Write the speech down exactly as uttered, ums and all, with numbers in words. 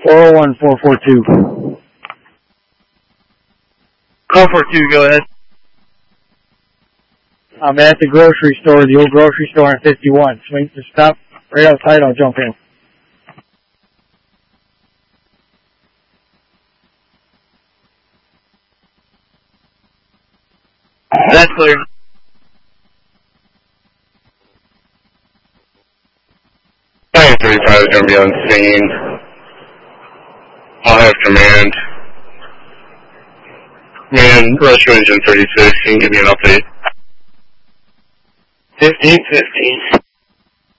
four oh one, four four two. four four two, go ahead. I'm at the grocery store, the old grocery store on fifty-one. Swing to stop right outside, I'll jump in. That's clear. nine three five is going to be on scene. I'll have command. Command, rescue engine thirty-six, can you give me an update? fifteen fifteen.